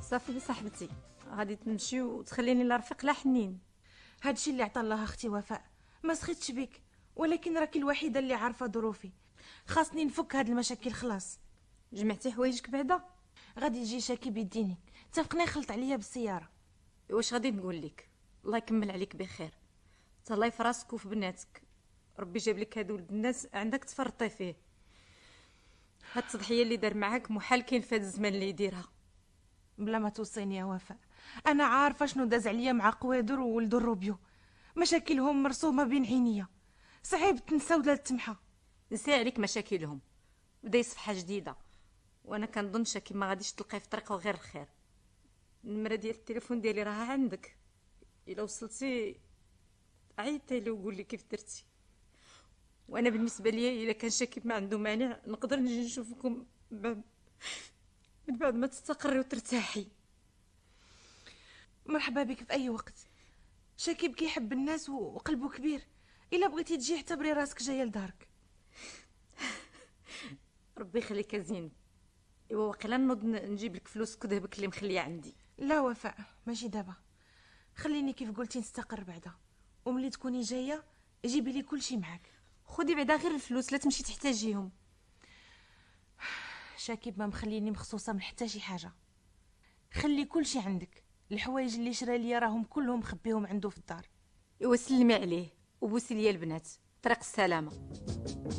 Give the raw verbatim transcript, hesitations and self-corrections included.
صافي صاحبتي، غادي تمشي وتخليني لا رفيق لا حنين. هادشي اللي عطا الله اختي وفاء، ما سخيتش بيك، ولكن راكي الوحيده اللي عارفه ظروفي. خاصني نفك هاد المشاكل خلاص. جمعتي حوايجك بعدا؟ غادي يجي شاكي بيديني، اتفقنا يخلط عليا بالسياره. واش غادي نقول لك؟ الله يكمل عليك بخير، تهلاي في راسك وفي بناتك. ربي جاب لك هاد ولد الناس عندك تفرطي فيه. هاد التضحيه اللي دار معاك محال كاين في هاد الزمان اللي يديرها. بلا ما توصيني يا وفاء، انا عارفه شنو داز عليا مع قوادر وولد الروبيو، مشاكلهم مرسومه بين عينيا، صعيب تنسى ولا تمحى. نسي عليك مشاكلهم، بدا صفحه جديده، وانا كنظن شاكي ما غاديش تلقاي في طريقه غير الخير. النمره ديال التليفون ديالي راها عندك، الا وصلتي عيطي لي وقول لي كيف درتي. وانا بالنسبه ليا الا كان شاكي ما عنده مانع نقدر نجي نشوفكم بعد من بعد ما تستقري وترتاحي. مرحبا بك في اي وقت. شاكيب كيحب الناس وقلبه كبير، الا بغيتي تجي اعتبري راسك جايه لدارك. ربي يخليك يا زين. ايوا واقيلا نوض نجيب لك فلوسك وذهبك اللي مخليه عندي. لا وفاء، ماشي دابا، خليني كيف قلتي نستقر بعدا، وملي تكوني جايه جيبي لي كل شيء معاك. خدي بعدا غير الفلوس، لا تمشي تحتاجيهم. شاكيب ما مخليني مخصوصه من حتى شي حاجه. خلي كل شيء عندك، الحوايج اللي شرا لي راهم كلهم خبيهم عنده في الدار. ايوا سلمي عليه وبوسي ليا البنات. طريق السلامه.